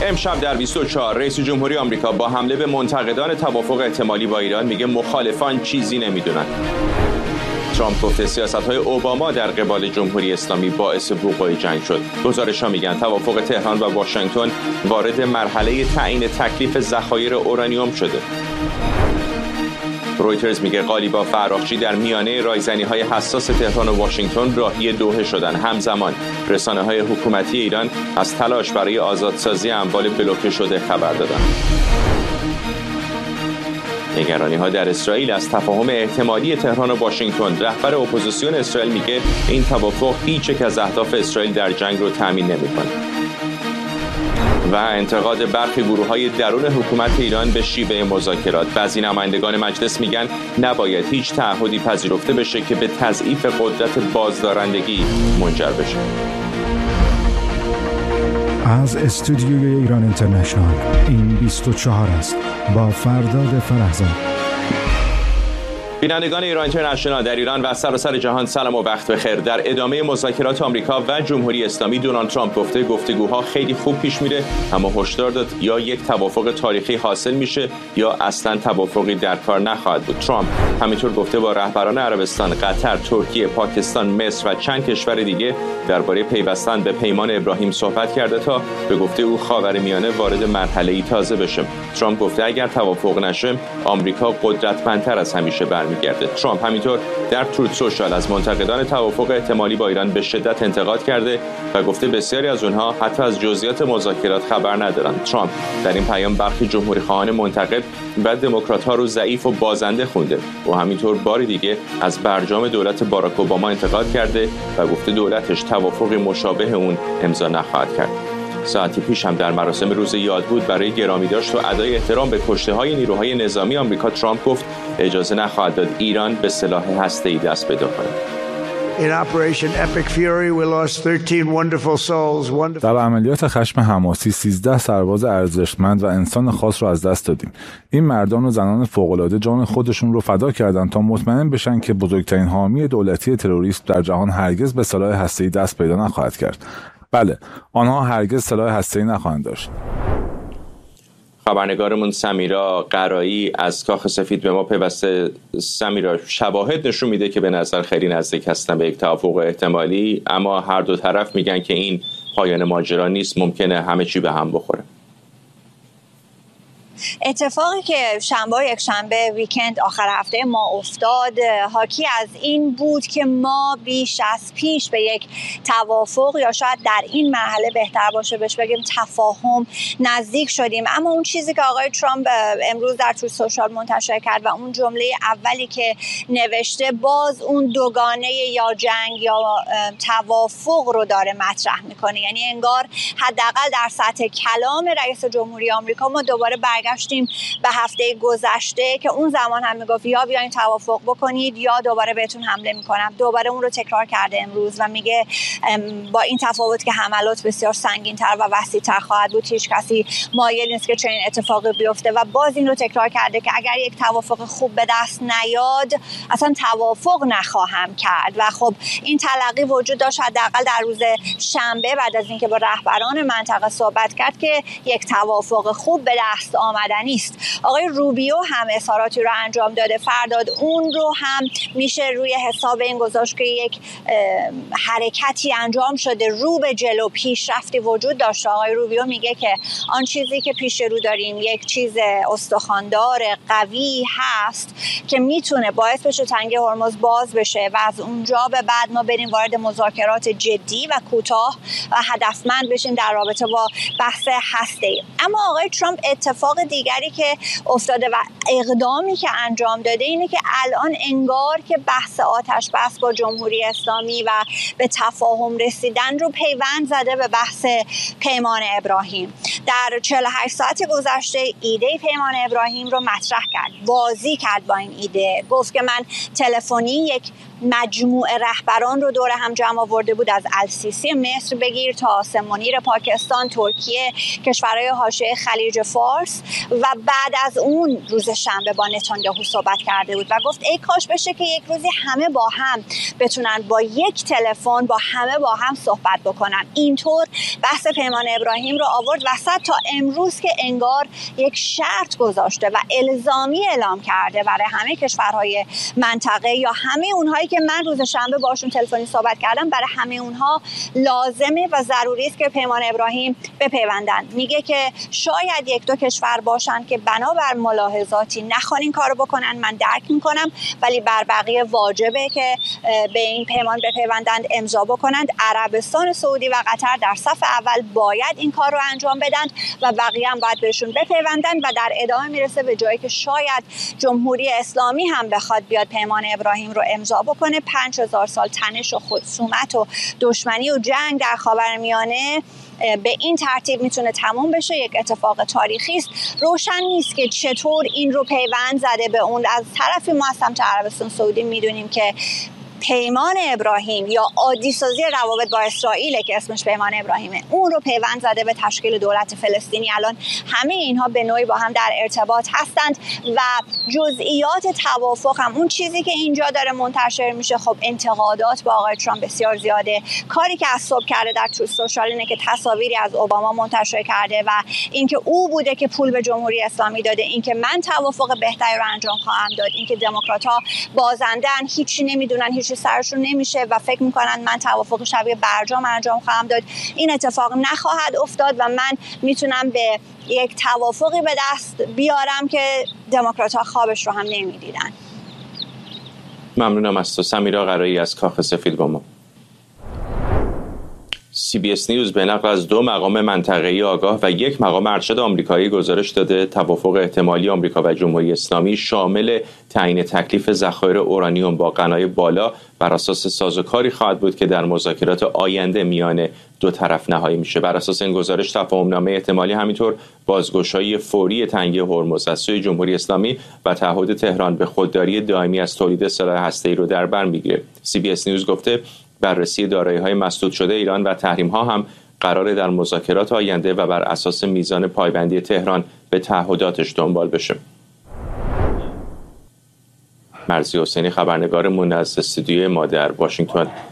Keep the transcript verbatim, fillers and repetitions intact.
امشب در بیست و چهار رئیس جمهوری آمریکا با حمله به منتقدان توافق احتمالی با ایران میگه مخالفان چیزی نمیدونن. ترامپ گفته سیاست‌های اوباما در قبال جمهوری اسلامی باعث وقوع جنگ شد. گزارش‌ها میگن توافق تهران و واشنگتن وارد مرحله تعیین تکلیف ذخایر اورانیوم شده. رویترز میگه قالیباف و فراخچی در میانه رایزنی‌های حساس تهران و واشنگتن راهی دوحه شدن. همزمان رسانه‌های حکومتی ایران از تلاش برای آزادسازی اموال بلوکه شده خبر دادند. نگرانی‌ها در اسرائیل از تفاهم احتمالی تهران و واشنگتن. رهبر اپوزیسیون اسرائیل میگه این توافق هیچ یک از اهداف اسرائیل در جنگ رو تامین نمی‌کنه. و انتقاد برخی گروه‌های درون حکومت ایران به شیوه مذاکرات. بعضی نمایندگان مجلس میگن نباید هیچ تعهدی پذیرفته بشه که به تضعیف قدرت بازدارندگی منجر بشه. از استودیوی ایران اینترنشنال این بیست و چهار است با فرداد فرهزاد. بینندگان ایران اینترنشنال در ایران و سراسر جهان سلام و وقت بخیر. در ادامه مذاکرات آمریکا و جمهوری اسلامی دونالد ترامپ گفته گفتگوها خیلی خوب پیش میره، اما هشدار داد یا یک توافق تاریخی حاصل میشه یا اصلا توافقی در کار نخواهد بود. ترامپ همینطور گفته با رهبران عربستان، قطر، ترکیه، پاکستان، مصر و چند کشور دیگه درباره پیوستن به پیمان ابراهیم صحبت کرده تا به گفته او خاورمیانه وارد مرحله‌ای تازه بشه. ترامپ گفته اگر توافق نشه آمریکا قدرتمندتر از همیشه برمیگرده. ترامپ همینطور در تروت سوشال از منتقدان توافق احتمالی با ایران به شدت انتقاد کرده و گفته بسیاری از اونها حتی از جزئیات مذاکرات خبر ندارند. ترامپ در این پیام برخی جمهوری‌خواهان منتقد و دموکرات‌ها رو ضعیف و بازنده خونده و همینطور بار دیگه از برجام دولت باراک اوباما انتقاد کرده و گفته دولتش توافقی مشابه اون امضا نخواهد کرد. ساعتی پیش هم در مراسم روز یادبود برای گرامیداشت و ادای احترام به کشته‌های نیروهای نظامی آمریکا ترامپ گفت اجازه نخواهد داد ایران به سلاح هسته‌ای دست پیدا کنه. در عملیات خشم حماسی سیزده سرباز ارزشمند و انسان خاص رو از دست دادیم. این مردان و زنان فوق‌العاده جان خودشون رو فدا کردند تا مطمئن بشن که بزرگترین حامی دولتی تروریسم در جهان هرگز به سلاح هسته‌ای دست پیدا نخواهد کرد. بله، آنها هرگز سلاح هسته‌ای نخواهند داشت. خبرنگارمون سمیرا قرایی از کاخ سفید به ما پیوسته. سمیرا، شواهد نشون میده که به نظر خیلی نزدیک هستن به یک توافق احتمالی، اما هر دو طرف میگن که این پایان ماجرا نیست، ممکنه همه چی به هم بخوره. اتفاقی که شنبه و یک شنبه ویکند آخر هفته ما افتاد حاکی از این بود که ما بیش از پیش به یک توافق یا شاید در این مرحله بهتر باشه بهش بگیم تفاهم نزدیک شدیم. اما اون چیزی که آقای ترامپ امروز در تروت سوشال منتشر کرد و اون جمله اولی که نوشته باز اون دوگانه یا جنگ یا توافق رو داره مطرح میکنه. یعنی انگار حداقل در سطح کلام رئیس جمهوری آمریکا ما دوباره برگشتیم به هفته گذشته که اون زمان هم میگفت یا بیاین توافق بکنید یا دوباره بهتون حمله میکنم. دوباره اون رو تکرار کرده امروز و میگه با این تفاوت که حملات بسیار سنگین‌تر و وسیع‌تر خواهد بود هیچ کسی مایل نیست که چنین اتفاقی بیفته و باز این رو تکرار کرده که اگر یک توافق خوب به دست نیاد اصلا توافق نخواهم کرد. و خب این تلقی وجود داشت حداقل در روز شنبه بعد از اینکه با رهبران منطقه صحبت کرد که یک توافق خوب به دست آمدنی است. آقای روبیو هم اظهاراتی رو انجام داده فرداد، اون رو هم میشه روی حساب این گذاشت که یک حرکتی انجام شده، رو به جلو پیشرفتی وجود داشته. آقای روبیو میگه که آن چیزی که پیش رو داریم یک چیز استخواندار قوی هست که میتونه باعث بشه تنگه هرمز باز بشه و از اونجا به بعد ما بریم وارد مذاکرات جدی و کوتاه و هدفمند بشیم در رابطه با بحث هسته‌ای. اما آقای ترامپ اتفاق دیگری که افتاده و اقدامی که انجام داده اینه که الان انگار که بحث آتش بس با جمهوری اسلامی و به تفاهم رسیدن رو پیوند زده به بحث پیمان ابراهیم. در چهل و هشت ساعت گذشته ایده پیمان ابراهیم رو مطرح کرد، بازی کرد با این ایده، گفت که من تلفنی یک مجموعه رهبران رو دور هم جمع آورده بود، از السیسی مصر بگیر تا آسم منیر پاکستان، ترکیه، کشورهای حاشیه خلیج فارس، و بعد از اون روز شنبه با نتانیاهو صحبت کرده بود و گفت ای کاش بشه که یک روزی همه با هم بتونن با یک تلفن با همه با هم صحبت بکنن. اینطور بحث پیمان ابراهیم رو آورد وسط تا امروز که انگار یک شرط گذاشته و الزامی اعلام کرده برای همه کشورهای منطقه یا همه اونهایی که من روز شنبه باشون تلفنی صحبت کردم، برای همه اونها لازمه و ضروری است که پیمان ابراهیم بپیوندن. میگه که شاید یک دو کشور باشن که بنابر ملاحظاتی نخوان این کارو بکنن، من درک میکنم، ولی بر بقیه واجبه که به این پیمان بپیوندند، امضا بکنند. عربستان سعودی و قطر در صف اول باید این کار رو انجام بدن و بقیه هم باید بهشون بپیوندن و در ادامه میرسه به جایی که شاید جمهوری اسلامی هم بخواد بیاد پیمان ابراهیم رو امضا بکنه. پنج هزار سال تنش و خصومت و دشمنی و جنگ در خاورمیانه به این ترتیب میتونه تموم بشه. یک اتفاق تاریخی است. روشن نیست که چطور این رو پیوند زده به اون. از طرفی ما از سمت عربستان سعودی میدونیم که پیمان ابراهیم یا عادی سازی روابط با اسرائیل که اسمش پیمان ابراهیمه، اون رو پیوند زده به تشکیل دولت فلسطینی. الان همه اینها به نوعی با هم در ارتباط هستند و جزئیات توافق هم، اون چیزی که اینجا داره منتشر میشه، خب انتقادات با آقای ترامپ بسیار زیاده. کاری که از صبح کرده در تروث سوشال اینه که تصاویری از اوباما منتشر کرده و اینکه او بوده که پول به جمهوری اسلامی داده، اینکه من توافق بهتری رو انجام خواهم داد، اینکه دموکرات‌ها بازندن، هیچی نمیدونن، هیچ سرشون نمیشه و فکر میکنن من توافق شبیه برجام انجام خواهم داد. این اتفاق نخواهد افتاد و من میتونم به یک توافقی به دست بیارم که دموکرات‌ها خوابش رو هم نمیدیدن. ممنونم از تو سمیرا قرایی از کاخ سفید با ما. سی بی اس نیوز به نقل از دو مقام منطقه‌ای آگاه و یک مقام ارشد آمریکایی گزارش داده توافق احتمالی آمریکا و جمهوری اسلامی شامل تعیین تکلیف ذخایر اورانیوم با غنای بالا بر اساس سازوکاری خواهد بود که در مذاکرات آینده میان دو طرف نهایی میشه. بر اساس این گزارش تفاهمنامه احتمالی همینطور بازگشایی فوری تنگه هرمز از سوی جمهوری اسلامی و تعهد تهران به خودداری دائمی از تولید سلاح هسته‌ای رو در بر میگیره. سی بی اس نیوز گفته بررسی دارایی‌های مسدود شده ایران و تحریم‌ها هم قراره در مذاکرات آینده و بر اساس میزان پایبندی تهران به تعهداتش دنبال بشه. مرضی حسینی خبرنگارمون از استودیوی ما در واشنگتن